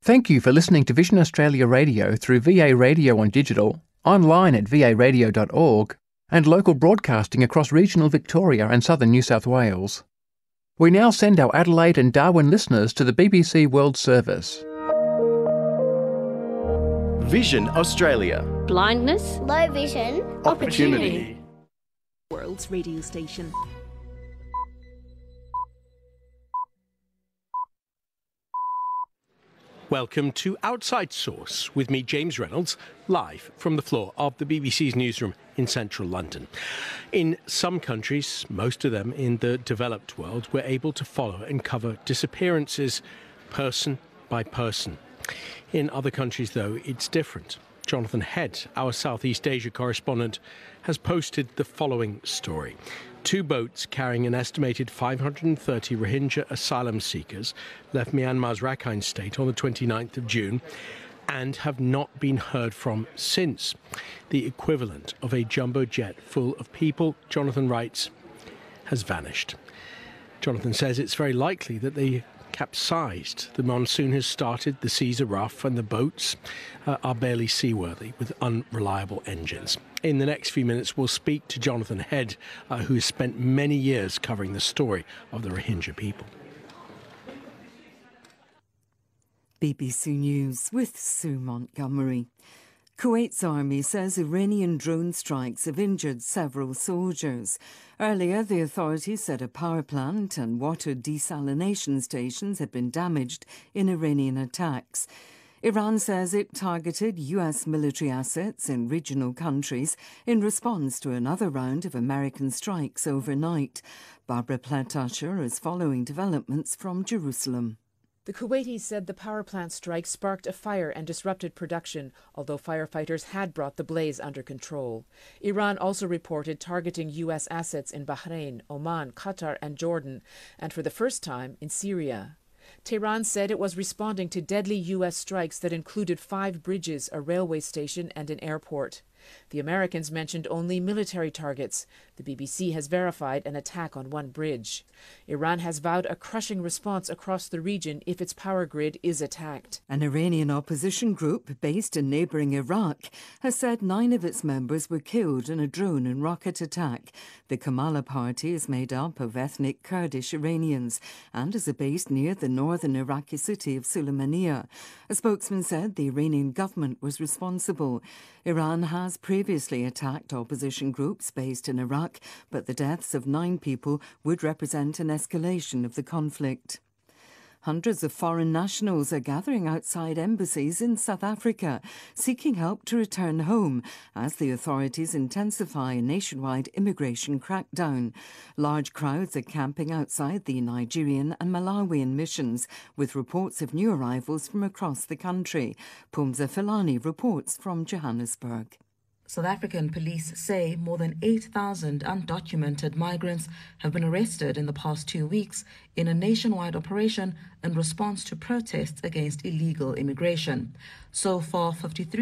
Thank you for listening to Vision Australia Radio through VA Radio on digital, online at varadio.org, and local broadcasting across regional Victoria and southern New South Wales. We now send our Adelaide and Darwin listeners to the BBC World Service. Vision Australia. Blindness, low vision, Opportunity. World's radio station. Welcome to Outside Source with me, James Reynolds, live from the floor of the BBC's newsroom in central London. In some countries, most of them in the developed world, we're able to follow and cover disappearances person by person. In other countries, though, it's different. Jonathan Head, our Southeast Asia correspondent, has posted the following story. 2 boats carrying an estimated 530 Rohingya asylum seekers left Myanmar's Rakhine state on the 29th of June and have not been heard from since. The equivalent of a jumbo jet full of people, Jonathan writes, has vanished. Jonathan says it's very likely that they capsized. The monsoon has started, the seas are rough, and the boats are barely seaworthy with unreliable engines. In the next few minutes, we'll speak to Jonathan Head, who has spent many years covering the story of the Rohingya people. BBC News with Sue Montgomery. Kuwait's army says Iranian drone strikes have injured several soldiers. Earlier, the authorities said a power plant and water desalination stations had been damaged in Iranian attacks. Iran says it targeted US military assets in regional countries in response to another round of American strikes overnight. Barbara Platt-Usher is following developments from Jerusalem. The Kuwaitis said the power plant strike sparked a fire and disrupted production, although firefighters had brought the blaze under control. Iran also reported targeting U.S. assets in Bahrain, Oman, Qatar and Jordan, and for the first time in Syria. Tehran said it was responding to deadly U.S. strikes that included 5 bridges, a railway station and an airport. The Americans mentioned only military targets. The BBC has verified an attack on one bridge. Iran has vowed a crushing response across the region if its power grid is attacked. An Iranian opposition group based in neighbouring Iraq has said 9 of its members were killed in a drone and rocket attack. The Kamala Party is made up of ethnic Kurdish Iranians and is based near the northern Iraqi city of Sulaymaniyah. A spokesman said the Iranian government was responsible. Iran has previously attacked opposition groups based in Iraq, but the deaths of 9 people would represent an escalation of the conflict. Hundreds of foreign nationals are gathering outside embassies in South Africa, seeking help to return home as the authorities intensify a nationwide immigration crackdown. Large crowds are camping outside the Nigerian and Malawian missions, with reports of new arrivals from across the country. Pumza Filani reports from Johannesburg. South African police say more than 8,000 undocumented migrants have been arrested in the past 2 weeks in a nationwide operation in response to protests against illegal immigration. So far,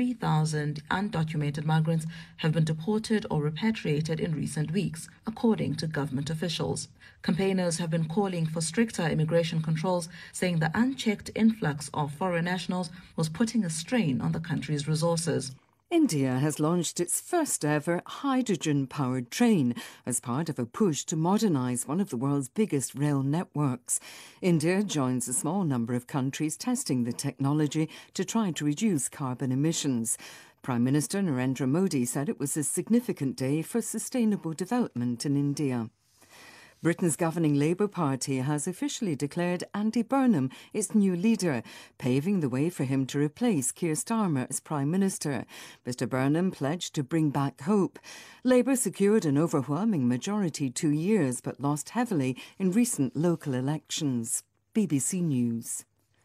53,000 undocumented migrants have been deported or repatriated in recent weeks, according to government officials. Campaigners have been calling for stricter immigration controls, saying the unchecked influx of foreign nationals was putting a strain on the country's resources. India has launched its first ever hydrogen-powered train as part of a push to modernise one of the world's biggest rail networks. India joins a small number of countries testing the technology to try to reduce carbon emissions. Prime Minister Narendra Modi said it was a significant day for sustainable development in India. Britain's governing Labour Party has officially declared Andy Burnham its new leader, paving the way for him to replace Keir Starmer as Prime Minister. Mr Burnham pledged to bring back hope. Labour secured an overwhelming majority 2 years but lost heavily in recent local elections. BBC News.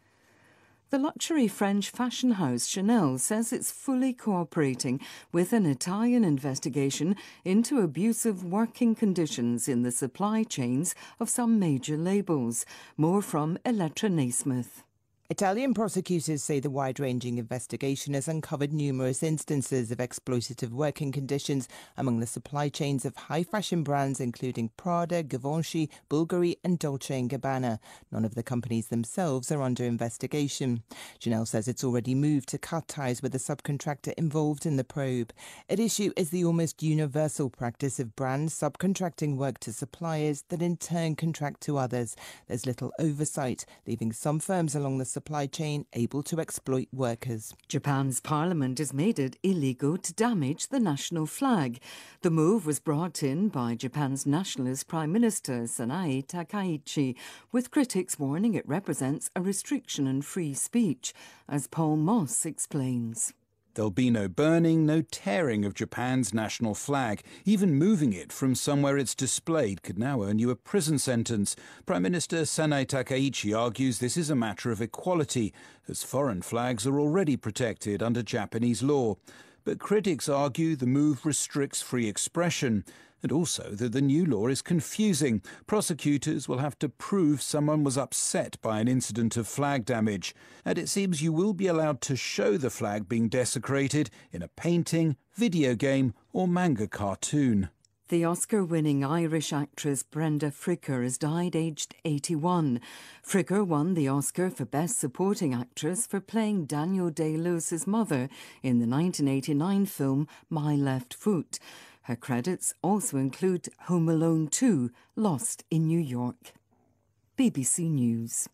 The luxury French fashion house Chanel says it's fully cooperating with an Italian investigation into abusive working conditions in the supply chains of some major labels. More from Elettra Naismith. Italian prosecutors say the wide-ranging investigation has uncovered numerous instances of exploitative working conditions among the supply chains of high-fashion brands including Prada, Givenchy, Bulgari and Dolce & Gabbana. None of the companies themselves are under investigation. Janelle says it's already moved to cut ties with the subcontractor involved in the probe. At issue is the almost universal practice of brands subcontracting work to suppliers that in turn contract to others. There's little oversight, leaving some firms along the supply chain able to exploit workers. Japan's parliament has made it illegal to damage the national flag. The move was brought in by Japan's nationalist Prime Minister Sanae Takaichi, with critics warning it represents a restriction on free speech, as Paul Moss explains. There'll be no burning, no tearing of Japan's national flag. Even moving it from somewhere it's displayed could now earn you a prison sentence. Prime Minister Sanae Takaichi argues this is a matter of equality, as foreign flags are already protected under Japanese law. But critics argue the move restricts free expression, and also that the new law is confusing. Prosecutors will have to prove someone was upset by an incident of flag damage, and it seems you will be allowed to show the flag being desecrated in a painting, video game or manga cartoon. The Oscar-winning Irish actress Brenda Fricker has died aged 81. Fricker won the Oscar for Best Supporting Actress for playing Daniel Day-Lewis's mother in the 1989 film My Left Foot. Her credits also include Home Alone 2, Lost in New York. BBC News.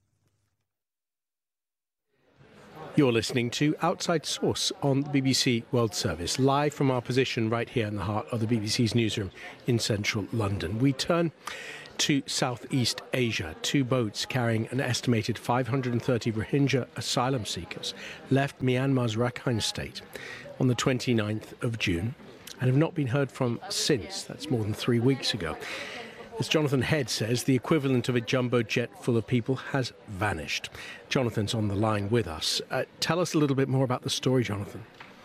You're listening to Outside Source on the BBC World Service, live from our position right here in the heart of the BBC's newsroom in central London. We turn to Southeast Asia. Two boats carrying an estimated 530 Rohingya asylum seekers left Myanmar's Rakhine State on the 29th of June and have not been heard from since. That's more than 3 weeks ago. As Jonathan Head says, the equivalent of a jumbo jet full of people has vanished. Jonathan's on the line with us. Tell us a little bit more about the story, Jonathan.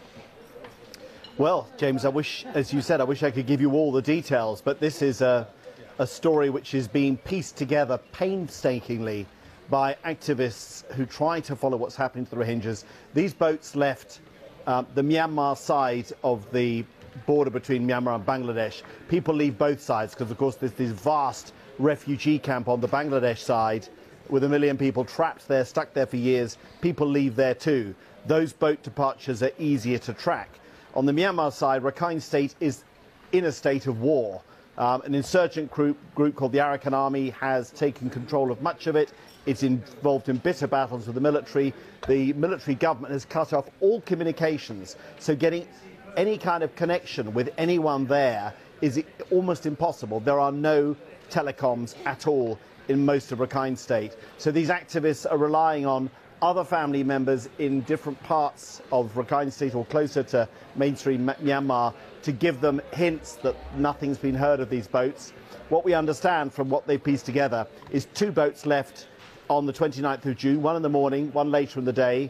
Well, James, I wish, as you said, I wish I could give you all the details, but this is a story which is being pieced together painstakingly by activists who try to follow what's happening to the Rohingyas. These boats left the Myanmar side of the border between Myanmar and Bangladesh. People leave both sides because, of course, there's this vast refugee camp on the Bangladesh side with 1 million people trapped there, stuck there for years. People leave there too. Those boat departures are easier to track. On the Myanmar side, Rakhine State is in a state of war. An insurgent group called the Arakan Army has taken control of much of it. It's involved in bitter battles with the military. The military government has cut off all communications, so getting any kind of connection with anyone there is almost impossible. There are no telecoms at all in most of Rakhine State. So these activists are relying on other family members in different parts of Rakhine State or closer to mainstream Myanmar to give them hints that nothing's been heard of these boats. What we understand from what they pieced together is 2 boats left on the 29th of June, one in the morning, one later in the day.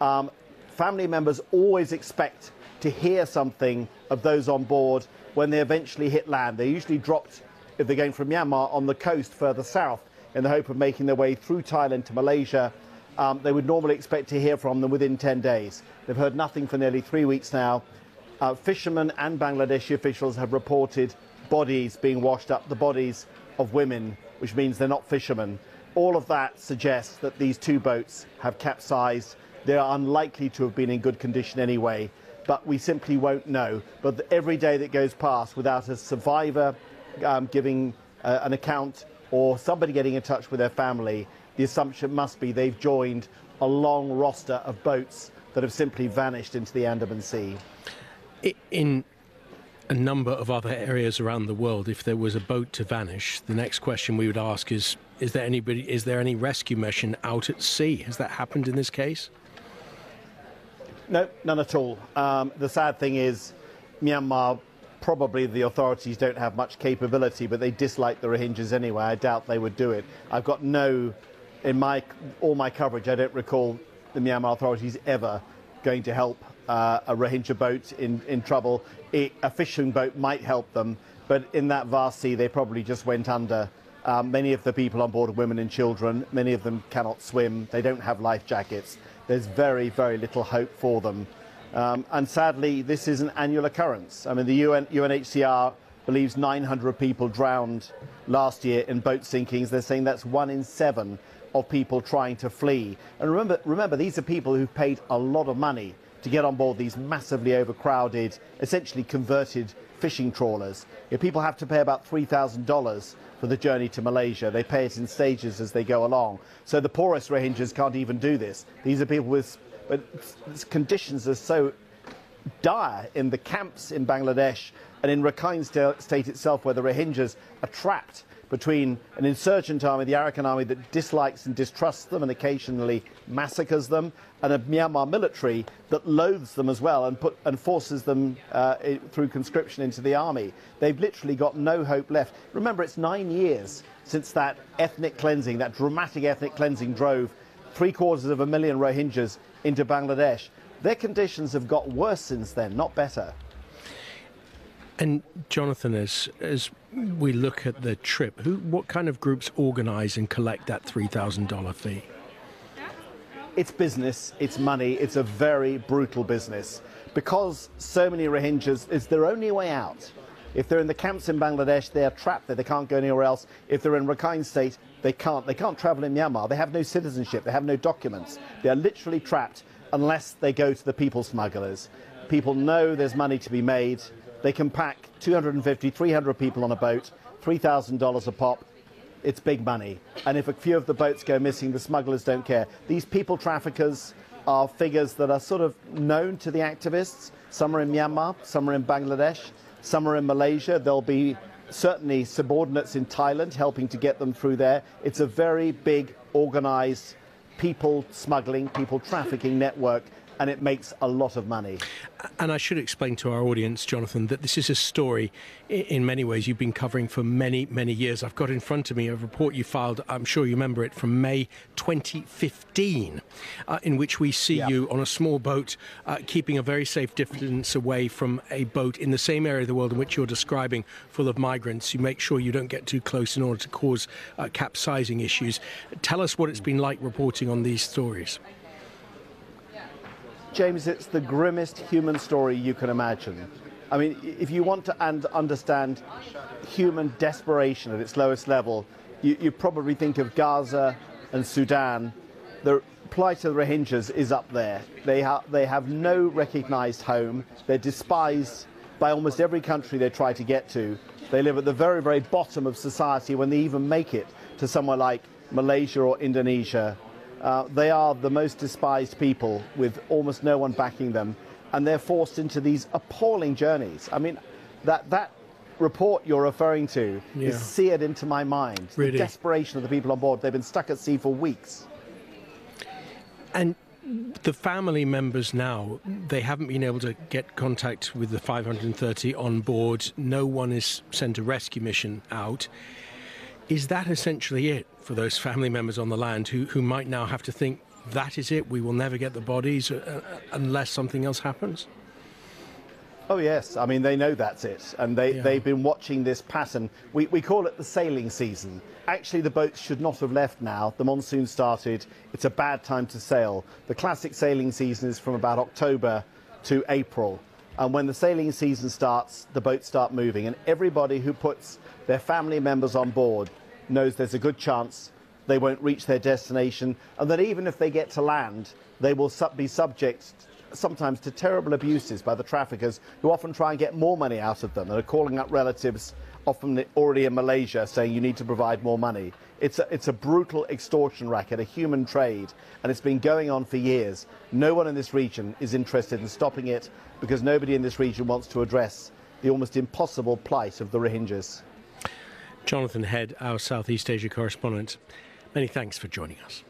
Family members always expect to hear something of those on board when they eventually hit land. They're usually dropped, if they're going from Myanmar, on the coast further south in the hope of making their way through Thailand to Malaysia. They would normally expect to hear from them within 10 days. They've heard nothing for nearly 3 weeks now. Fishermen and Bangladeshi officials have reported bodies being washed up, the bodies of women, which means they're not fishermen. All of that suggests that these 2 boats have capsized. They are unlikely to have been in good condition anyway, but we simply won't know. But every day that goes past without a survivor giving an account or somebody getting in touch with their family, the assumption must be they've joined a long roster of boats that have simply vanished into the Andaman Sea. In a number of other areas around the world, if there was a boat to vanish, the next question we would ask is there any rescue mission out at sea? Has that happened in this case? No, none at all. The sad thing is Myanmar, probably the authorities don't have much capability, but they dislike the Rohingyas anyway. I doubt they would do it. I've got in all my coverage, I don't recall the Myanmar authorities ever going to help a Rohingya boat in trouble. A fishing boat might help them, but in that vast sea, they probably just went under Many of the people on board are women and children. Many of them cannot swim. They don't have life jackets. There's very, very little hope for them. And sadly, this is an annual occurrence. I mean, the UNHCR believes 900 people drowned last year in boat sinkings. They're saying that's 1 in 7 of people trying to flee. And remember, these are people who've paid a lot of money to get on board these massively overcrowded, essentially converted fishing trawlers. People have to pay about $3,000 for the journey to Malaysia. They pay it in stages as they go along. So the poorest Rohingyas can't even do this. These are people with, but conditions are so dire in the camps in Bangladesh and in Rakhine State itself, where the Rohingyas are trapped between an insurgent army, the Arakan army, that dislikes and distrusts them and occasionally massacres them, and a Myanmar military that loathes them as well and forces them through conscription into the army. They've literally got no hope left. Remember, it's 9 years since that ethnic cleansing, that dramatic ethnic cleansing drove 750,000 Rohingyas into Bangladesh. Their conditions have got worse since then, not better. And Jonathan, as we look at the trip, what kind of groups organise and collect that $3,000 fee? It's business, it's money, it's a very brutal business. Because so many Rohingyas, it's their only way out. If they're in the camps in Bangladesh, they're trapped there, they can't go anywhere else. If they're in Rakhine State, they can't travel in Myanmar. They have no citizenship, they have no documents. They are literally trapped unless they go to the people smugglers. People know there's money to be made. They can pack 250, 300 people on a boat, $3,000 a pop. It's big money. And if a few of the boats go missing, the smugglers don't care. These people traffickers are figures that are sort of known to the activists. Some are in Myanmar, some are in Bangladesh, some are in Malaysia. There'll be certainly subordinates in Thailand helping to get them through there. It's a very big, organised people smuggling, people trafficking network, and it makes a lot of money. And I should explain to our audience, Jonathan, that this is a story in many ways you've been covering for many, many years. I've got in front of me a report you filed, I'm sure you remember it, from May 2015, in which we see you on a small boat keeping a very safe distance away from a boat in the same area of the world in which you're describing, full of migrants. You make sure you don't get too close in order to cause capsizing issues. Tell us what it's been like reporting on these stories. James, it's the grimmest human story you can imagine. I mean, if you want to understand human desperation at its lowest level, you probably think of Gaza and Sudan. The plight of the Rohingyas is up there. They have no recognised home. They're despised by almost every country they try to get to. They live at the very, very bottom of society when they even make it to somewhere like Malaysia or Indonesia. They are the most despised people, with almost no one backing them, and they're forced into these appalling journeys. I mean, that report you're referring to is seared into my mind. Really? The desperation of the people on board. They've been stuck at sea for weeks. And the family members now, they haven't been able to get contact with the 530 on board. No one is sent a rescue mission out. Is that essentially it for those family members on the land who might now have to think, that is it, we will never get the bodies unless something else happens? Oh, yes. I mean, they know that's it. And they've been watching this pattern. We call it the sailing season. Actually, the boats should not have left now. The monsoon started. It's a bad time to sail. The classic sailing season is from about October to April. And when the sailing season starts, the boats start moving. And everybody who puts their family members on board knows there's a good chance they won't reach their destination, and that even if they get to land, they will be subject sometimes to terrible abuses by the traffickers, who often try and get more money out of them and are calling up relatives, often already in Malaysia, saying you need to provide more money. It's a brutal extortion racket, a human trade, and it's been going on for years. No one in this region is interested in stopping it, because nobody in this region wants to address the almost impossible plight of the Rohingyas. Jonathan Head, our Southeast Asia correspondent, many thanks for joining us.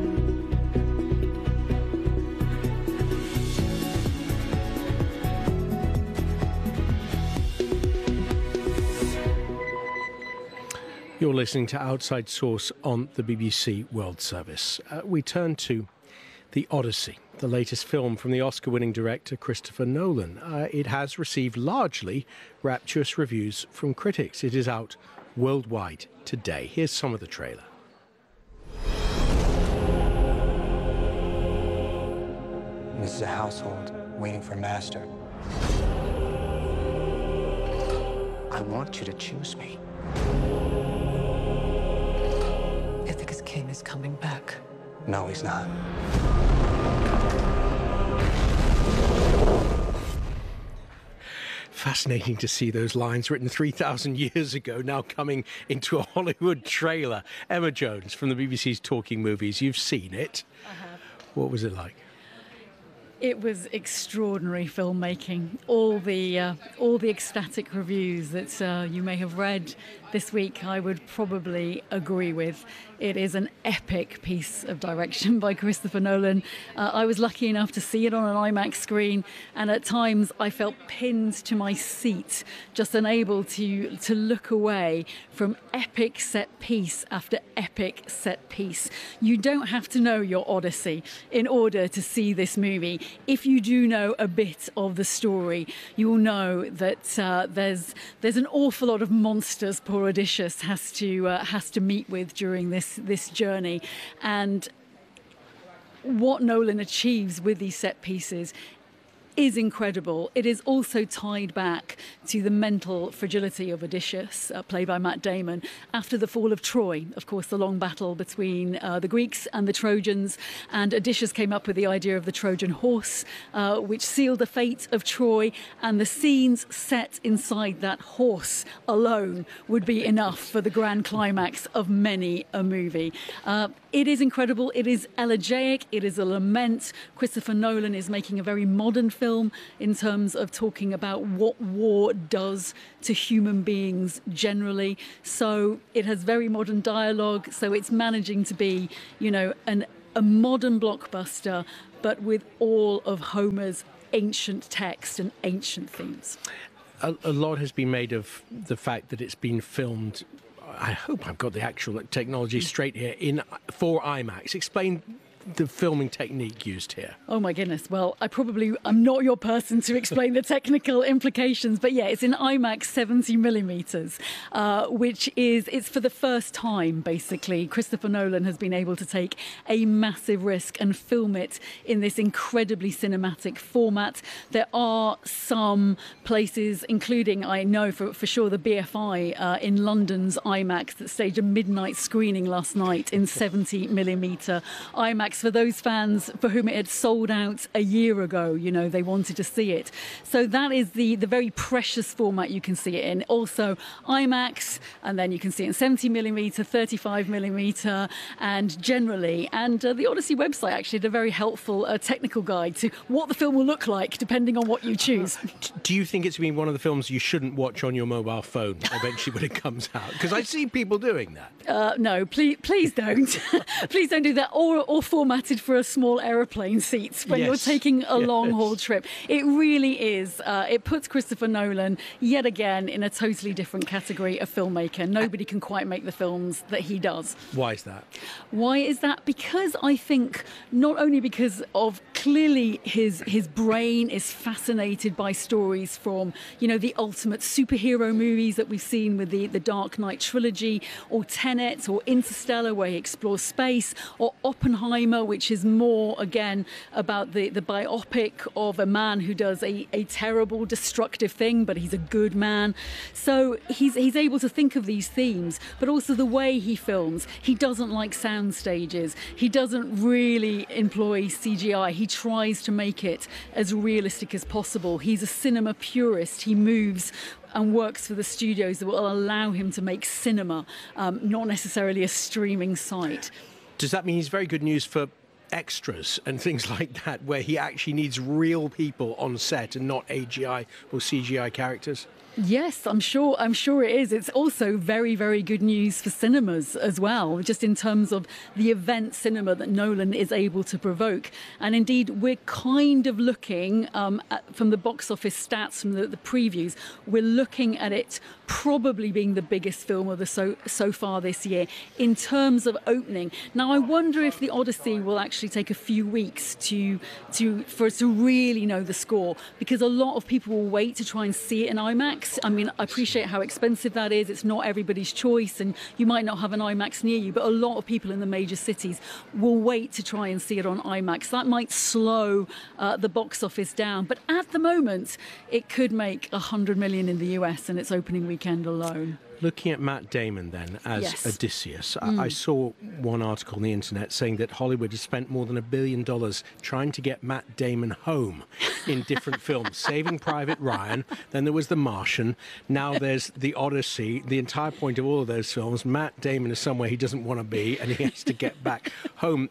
You're listening to Outside Source on the BBC World Service. We turn to The Odyssey, the latest film from the Oscar-winning director Christopher Nolan. It has received largely rapturous reviews from critics. It is out worldwide today. Here's some of the trailer. This is a household waiting for master. I want you to choose me. Ithaca's king is coming back. No, he's not. Fascinating to see those lines written 3,000 years ago now coming into a Hollywood trailer. Emma Jones from the BBC's Talking Movies. You've seen it. I have. What was it like? It was extraordinary filmmaking. All the ecstatic reviews that you may have read this week, I would probably agree with. It is an epic piece of direction by Christopher Nolan. I was lucky enough to see it on an IMAX screen, and at times I felt pinned to my seat, just unable to look away from epic set piece after epic set piece. You don't have to know your Odyssey in order to see this movie. If you do know a bit of the story, you will know that there's an awful lot of monsters poor Odysseus has to meet with during this journey, and what Nolan achieves with these set pieces is incredible. It is also tied back to the mental fragility of Odysseus, played by Matt Damon, after the fall of Troy. Of course, the long battle between the Greeks and the Trojans, and Odysseus came up with the idea of the Trojan horse, which sealed the fate of Troy, and the scenes set inside that horse alone would be enough for the grand climax of many a movie. It is incredible. It is elegiac. It is a lament. Christopher Nolan is making a very modern film in terms of talking about what war does to human beings generally. So it has very modern dialogue. So it's managing to be, a modern blockbuster, but with all of Homer's ancient text and ancient themes. A lot has been made of the fact that it's been filmed. I hope I've got the actual technology straight here for IMAX. Explain the filming technique used here. Oh my goodness. Well, I'm not your person to explain the technical implications, but yeah, it's in IMAX 70 millimeters, it's for the first time, basically. Christopher Nolan has been able to take a massive risk and film it in this incredibly cinematic format. There are some places, including, I know for sure, the BFI in London's IMAX that staged a midnight screening last night in 70 millimeter IMAX. For those fans for whom it had sold out a year ago, they wanted to see it. So that is the very precious format you can see it in. Also IMAX, and then you can see it in 70 millimeter, 35 millimeter, and generally. And the Odyssey website actually did a very helpful technical guide to what the film will look like depending on what you choose. Do you think it's been one of the films you shouldn't watch on your mobile phone eventually when it comes out? Because I see people doing that. No, please don't. Please don't do that. Or formatted for a small aeroplane seat when you're taking a long-haul trip. It really is. It puts Christopher Nolan, yet again, in a totally different category of filmmaker. Nobody can quite make the films that he does. Why is that? Why is that? Because I think, not only because of clearly his brain is fascinated by stories from, the ultimate superhero movies that we've seen with the Dark Knight trilogy, or Tenet, or Interstellar, where he explores space, or Oppenheimer, which is more, again, about the biopic of a man who does a terrible, destructive thing, but he's a good man. So he's able to think of these themes, but also the way he films. He doesn't like sound stages. He doesn't really employ CGI. He tries to make it as realistic as possible. He's a cinema purist. He moves and works for the studios that will allow him to make cinema, not necessarily a streaming site. Does that mean he's very good news for extras and things like that, where he actually needs real people on set and not AGI or CGI characters? Yes, I'm sure it is. It's also very, very good news for cinemas as well, just in terms of the event cinema that Nolan is able to provoke. And indeed, we're kind of looking, from the box office stats, from the previews, we're looking at it probably being the biggest film of so far this year in terms of opening. Now, I wonder if the Odyssey will actually take a few weeks for us to really know the score, because a lot of people will wait to try and see it in IMAX. IMAX. I mean, I appreciate how expensive that is. It's not everybody's choice, and you might not have an IMAX near you, but a lot of people in the major cities will wait to try and see it on IMAX. That might slow the box office down, but at the moment, it could make 100 million in the US in its opening weekend alone. Looking at Matt Damon then as Yes. Odysseus, I saw one article on the internet saying that Hollywood has spent more than $1 billion trying to get Matt Damon home in different films. Saving Private Ryan, then there was The Martian, now there's The Odyssey. The entire point of all of those films, Matt Damon is somewhere he doesn't want to be and he has to get back home.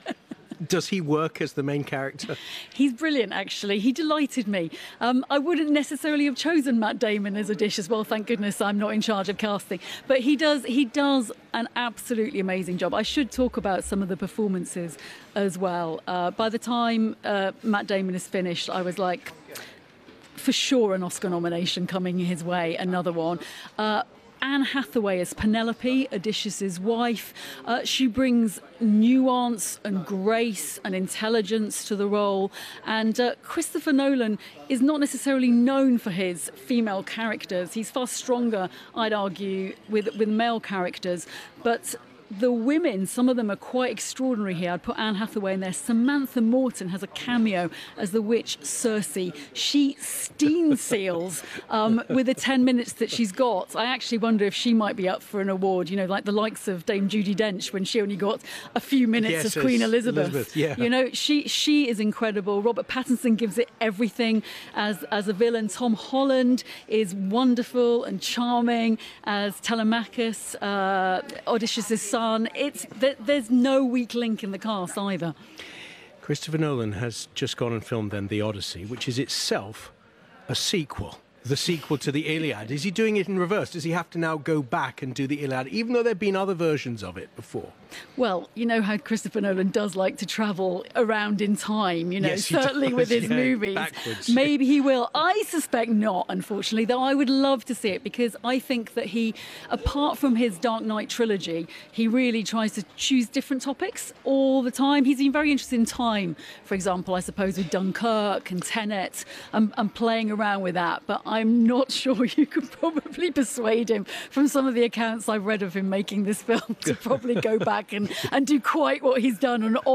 Does he work as the main character? He's brilliant, actually. He delighted me. I wouldn't necessarily have chosen Matt Damon as Odysseus. Well, thank goodness I'm not in charge of casting. But he does an absolutely amazing job. I should talk about some of the performances as well. By the time Matt Damon is finished, I was like, for sure an Oscar nomination coming his way, another one. Anne Hathaway as Penelope, Odysseus' wife. She brings nuance and grace and intelligence to the role. And Christopher Nolan is not necessarily known for his female characters. He's far stronger, I'd argue, with male characters. But the women, some of them are quite extraordinary here. I'd put Anne Hathaway in there. Samantha Morton has a cameo as the witch Circe. She steam seals with the 10 minutes that she's got. I actually wonder if she might be up for an award, you know, like the likes of Dame Judi Dench when she only got a few minutes as Queen Elizabeth. Yeah. You know, she is incredible. Robert Pattinson gives it everything as a villain. Tom Holland is wonderful and charming as Telemachus, Odysseus' son. There's no weak link in the cast either. Christopher Nolan has just gone and filmed then The Odyssey, which is itself a sequel. The sequel to the Iliad. Is he doing it in reverse? Does he have to now go back and do the Iliad, even though there have been other versions of it before? Well, you know how Christopher Nolan does like to travel around in time, you know, Yes, he certainly does, with his movies. backwards. Maybe he will. I suspect not, unfortunately, though I would love to see it because I think that he, apart from his Dark Knight trilogy, he really tries to choose different topics all the time. He's been very interested in time, for example, I suppose, with Dunkirk and Tenet and playing around with that. But I'm not sure you could probably persuade him from some of the accounts I've read of him making this film to probably go back and do quite what he's done on